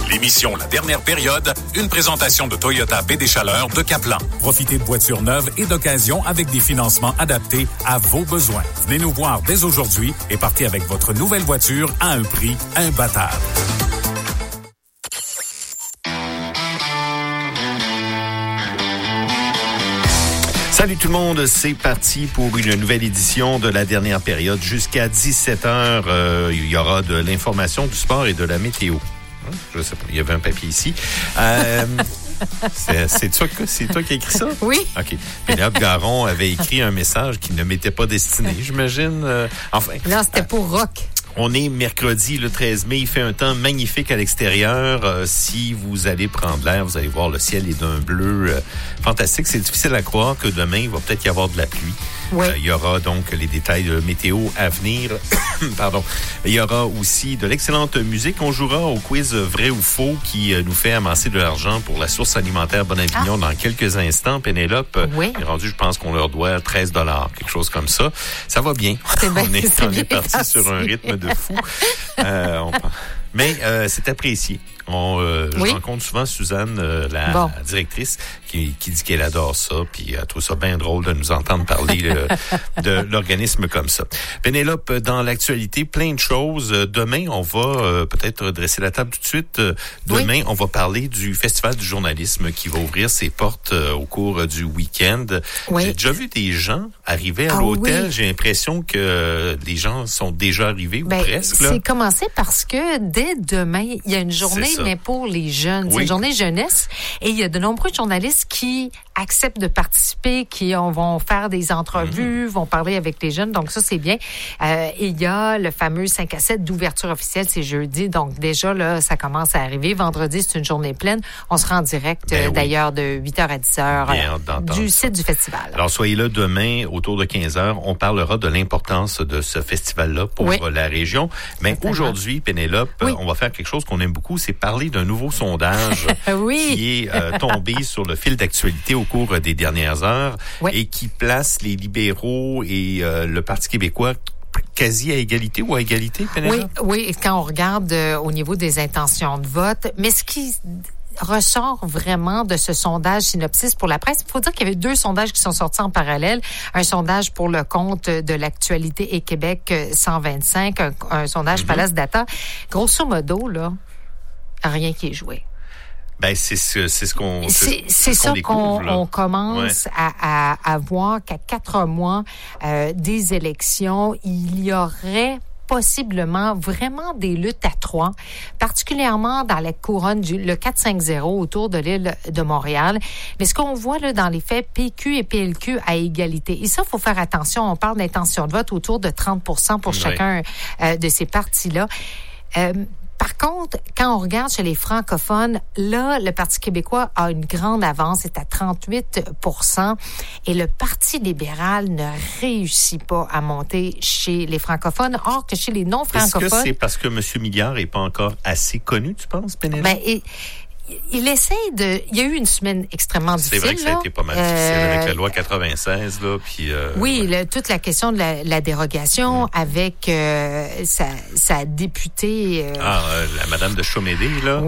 L'émission La Dernière Période, une présentation de Toyota Baie des Chaleurs de Caplan. Profitez de voitures neuves et d'occasion avec des financements adaptés à vos besoins. Venez nous voir dès aujourd'hui et partez avec votre nouvelle voiture à un prix imbattable. Salut tout le monde, c'est parti pour une nouvelle édition de La Dernière Période. Jusqu'à 17h, il y aura de l'information, du sport et de la météo. Je sais pas, il y avait un papier ici. C'est toi qui as écrit ça? Oui. OK. Pénélope Garon avait écrit un message qui ne m'était pas destiné, j'imagine. Enfin. Non, c'était pour Rock. On est mercredi, le 13 mai. Il fait un temps magnifique à l'extérieur. Si vous allez prendre l'air, vous allez voir le ciel est d'un bleu fantastique. C'est difficile à croire que demain, il va peut-être y avoir de la pluie. Oui. Il y aura donc les détails de météo à venir. Pardon. Il y aura aussi de l'excellente musique. On jouera au quiz vrai ou faux qui nous fait amasser de l'argent pour la source alimentaire Bonavignon dans quelques instants. Pénélope est rendu, je pense qu'on leur doit 13 $, quelque chose comme ça. Ça va bien. On est parti sur un rythme de fou. Mais c'est apprécié. Je rencontre souvent Suzanne, la directrice, qui dit qu'elle adore ça, puis elle trouve ça bien drôle de nous entendre parler de l'organisme comme ça. Pénélope, dans l'actualité, plein de choses. Demain, on va peut-être dresser la table tout de suite. Demain, on va parler du Festival du journalisme qui va ouvrir ses portes au cours du week-end. Oui. J'ai déjà vu des gens arriver à l'hôtel. Oui. J'ai l'impression que les gens sont déjà arrivés ou presque. Là. C'est commencé parce que dès demain, il y a une journée, mais pour les jeunes. Oui. C'est une journée jeunesse. Et il y a de nombreux journalistes qui acceptent de participer, qui vont faire des entrevues, vont parler avec les jeunes. Donc ça, c'est bien. Il y a le fameux 5 à 7 d'ouverture officielle, c'est jeudi. Donc déjà, là, ça commence à arriver. Vendredi, c'est une journée pleine. On sera en direct, d'ailleurs, de 8h à 10h du site du festival. Alors, soyez là demain, autour de 15h. On parlera de l'importance de ce festival-là pour la région. Mais aujourd'hui, Pénélope, on va faire quelque chose qu'on aime beaucoup, c'est parler d'un nouveau sondage qui est tombé sur le fil d'actualité au cours des dernières heures et qui place les libéraux et le Parti québécois quasi à égalité ou à égalité, Pénélope? Oui, quand on regarde au niveau des intentions de vote, mais ce qui ressort vraiment de ce sondage Synopsis pour la presse. Il faut dire qu'il y avait 2 sondages qui sont sortis en parallèle. Un sondage pour le compte de l'actualité et Québec 125, un sondage Palace Data. Grosso modo, là, rien qui est joué. Ben c'est ce qu'on on commence à voir qu'à 4 mois des élections, il y aurait possiblement vraiment des luttes à 3, particulièrement dans la couronne le 4-5-0 autour de l'île de Montréal. Mais ce qu'on voit là dans les faits, PQ et PLQ à égalité. Et ça, il faut faire attention. On parle d'intention de vote autour de 30% pour chacun de ces partis-là. Par contre, quand on regarde chez les francophones, là, le Parti québécois a une grande avance, c'est à 38%, et le Parti libéral ne réussit pas à monter chez les francophones, or que chez les non-francophones... Est-ce que c'est parce que M. Milliard n'est pas encore assez connu, tu penses, Pénélope? Il essaie de... Il y a eu une semaine extrêmement difficile. C'est vrai que ça a été pas mal difficile avec la loi 96, là, puis... toute la question de la dérogation avec sa députée... la madame de Chaumédé, là.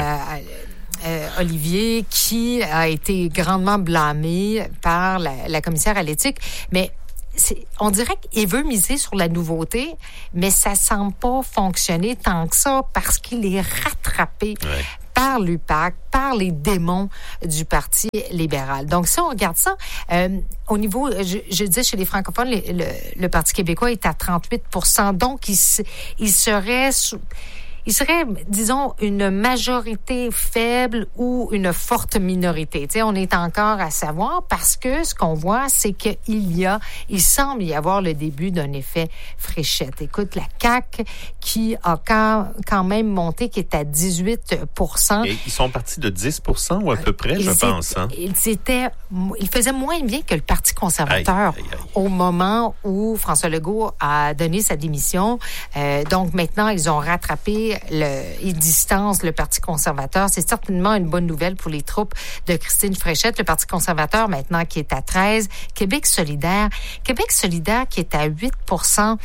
Olivier, qui a été grandement blâmé par la commissaire à l'éthique, mais... on dirait qu'il veut miser sur la nouveauté, mais ça semble pas fonctionner tant que ça parce qu'il est rattrapé par l'UPAC, par les démons du Parti libéral. Donc, si on regarde ça, au niveau, je disais, chez les francophones, le Parti québécois est à 38%. Donc, il serait, disons, une majorité faible ou une forte minorité. Tu sais, on est encore à savoir parce que ce qu'on voit, c'est il semble y avoir le début d'un effet fléchette. Écoute, la CAQ qui a quand même monté, qui est à 18%. Et ils sont partis de 10% ou à peu près, je pense. Hein? Ils faisaient moins bien que le Parti conservateur au moment où François Legault a donné sa démission. Donc maintenant, ils ont rattrapé ils distancent le Parti conservateur. C'est certainement une bonne nouvelle pour les troupes de Christine Fréchette. Le Parti conservateur, maintenant, qui est à 13. Québec solidaire qui est à 8%.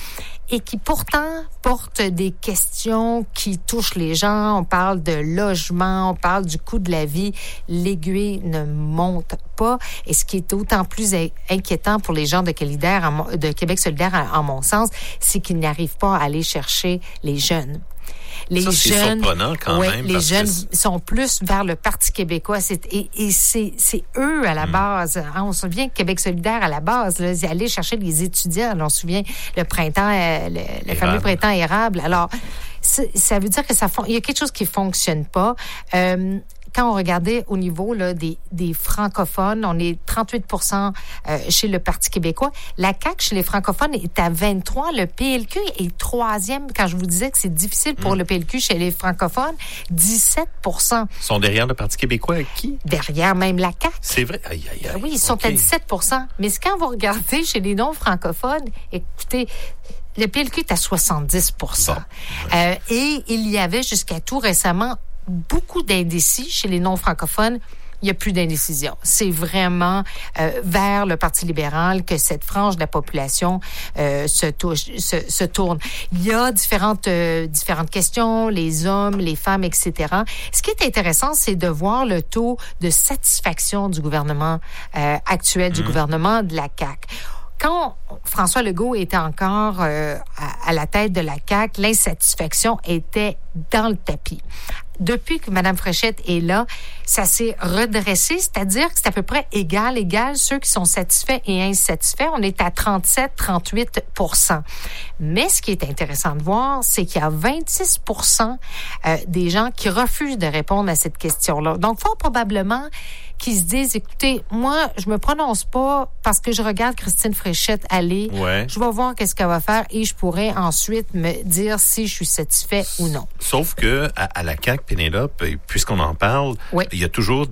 et qui pourtant porte des questions qui touchent les gens. On parle de logement, on parle du coût de la vie. L'aiguille ne monte pas. Et ce qui est d'autant plus inquiétant pour les gens de Québec solidaire, en mon sens, c'est qu'ils n'arrivent pas à aller chercher les jeunes. C'est surprenant quand même. Les jeunes sont plus vers le Parti québécois. C'est eux à la base. Hein, on se souvient que Québec solidaire à la base, là, ils allaient chercher les étudiants. On se souvient le printemps, le fameux printemps érable. Alors, ça veut dire que il y a quelque chose qui fonctionne pas. Quand on regardait au niveau là, des francophones, on est 38% chez le Parti québécois. La CAQ, chez les francophones, est à 23%. Le PLQ est 3e. Quand je vous disais que c'est difficile pour le PLQ chez les francophones, 17%. Ils sont derrière le Parti québécois avec qui? Derrière même la CAQ. C'est vrai? Aïe. Oui, ils sont à 17%. Mais quand vous regardez chez les non-francophones, écoutez, le PLQ est à 70%. Bon. Et il y avait jusqu'à tout récemment beaucoup d'indécis chez les non-francophones. Il n'y a plus d'indécision. C'est vraiment vers le Parti libéral que cette frange de la population se tourne. Il y a différentes questions, les hommes, les femmes, etc. Ce qui est intéressant, c'est de voir le taux de satisfaction du gouvernement actuel, du gouvernement de la CAQ. Quand François Legault était encore à la tête de la CAQ, l'insatisfaction était dans le tapis. Depuis que Mme Fréchette est là, ça s'est redressé, c'est-à-dire que c'est à peu près égal, ceux qui sont satisfaits et insatisfaits. On est à 37-38%. Mais ce qui est intéressant de voir, c'est qu'il y a 26% des gens qui refusent de répondre à cette question-là. Donc, fort probablement qui se disent, écoutez, moi, je me prononce pas parce que je regarde Christine Fréchette aller. Ouais. Je vais voir qu'est-ce qu'elle va faire et je pourrai ensuite me dire si je suis satisfait ou non. Sauf que à la CAQ, Pénélope, puisqu'on en parle, il y a toujours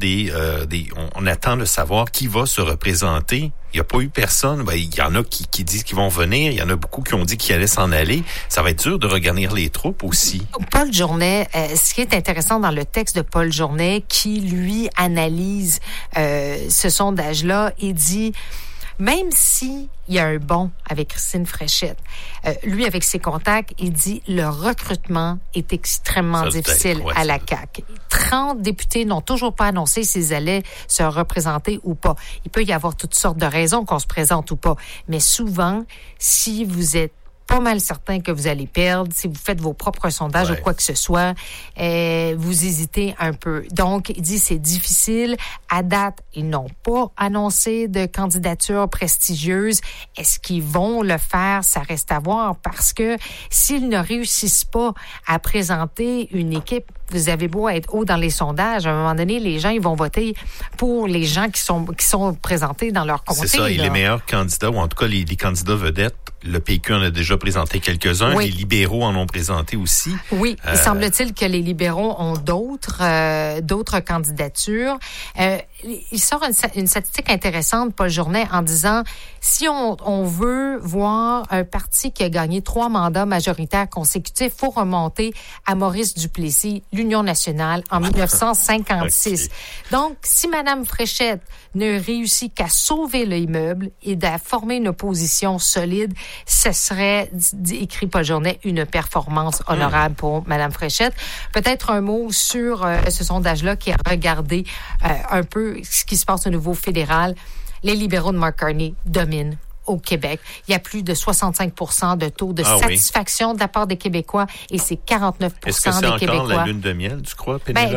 on attend de savoir qui va se représenter. Il n'y a pas eu personne. Ben, il y en a qui disent qu'ils vont venir. Il y en a beaucoup qui ont dit qu'ils allaient s'en aller. Ça va être dur de regarnir les troupes aussi. Paul Journet, ce qui est intéressant dans le texte de Paul Journet, qui, lui, analyse ce sondage-là et dit... Même si il y a un bond avec Christine Fréchette, lui, avec ses contacts, il dit le recrutement est extrêmement difficile à la CAQ. 30 députés n'ont toujours pas annoncé s'ils allaient se représenter ou pas. Il peut y avoir toutes sortes de raisons qu'on se présente ou pas. Mais souvent, si vous êtes pas mal certain que vous allez perdre, si vous faites vos propres sondages ou quoi que ce soit, vous hésitez un peu. Donc, il dit c'est difficile. À date, ils n'ont pas annoncé de candidature prestigieuse. Est-ce qu'ils vont le faire? Ça reste à voir parce que s'ils ne réussissent pas à présenter une équipe, vous avez beau être haut dans les sondages, à un moment donné, les gens, ils vont voter pour les gens qui sont présentés dans leur comté. C'est ça, et les meilleurs candidats, ou en tout cas les candidats vedettes, le PQ en a déjà présenté quelques-uns, les libéraux en ont présenté aussi. Oui, il semble-t-il que les libéraux ont d'autres candidatures. Il sort une statistique intéressante, Paul Journet, en disant, si on veut voir un parti qui a gagné 3 mandats majoritaires consécutifs, il faut remonter à Maurice Duplessis, l'Union nationale, en 1956. Okay. Donc, si Mme Fréchette ne réussit qu'à sauver l'immeuble et à former une opposition solide, ce serait, écrit Paul Journet, une performance honorable pour Mme Fréchette. Peut-être un mot sur ce sondage-là qui a regardé un peu ce qui se passe au niveau fédéral. Les libéraux de Mark Carney dominent au Québec. Il y a plus de 65% de taux de satisfaction de la part des Québécois et c'est 49% des Québécois. Est-ce que c'est encore la lune de miel, tu crois, Pénélope?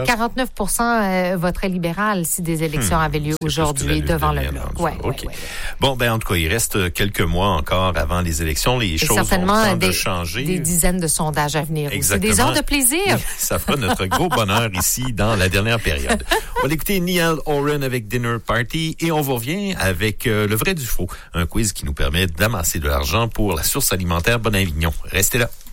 49% voteraient libéral si des élections avaient lieu aujourd'hui devant le Bloc. Ouais. Bon, en tout cas, il reste quelques mois encore avant les élections. Les choses vont changer. Des dizaines de sondages à venir. C'est des heures de plaisir. Ça fera notre gros bonheur ici dans la dernière période. On va écouter Niall Horan avec Dinner Party et on vous revient avec le vrai du faux, un quiz qui nous permet d'amasser de l'argent pour la source alimentaire Bonavignon. Restez là.